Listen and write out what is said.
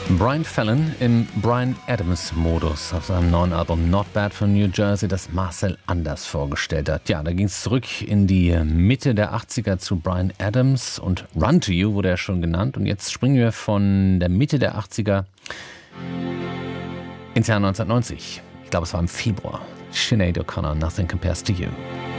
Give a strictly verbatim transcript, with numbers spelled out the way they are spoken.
Brian Fallon im Bryan Adams-Modus auf seinem neuen Album Not Bad von New Jersey, das Marcel anders vorgestellt hat. Ja, da ging es zurück in die Mitte der achtziger zu Bryan Adams und Run to You wurde er schon genannt. Und jetzt springen wir von der Mitte der achtziger ins Jahr neunzehnhundertneunzig. Ich glaube, es war im Februar. Sinead O'Connor, Nothing Compares to You.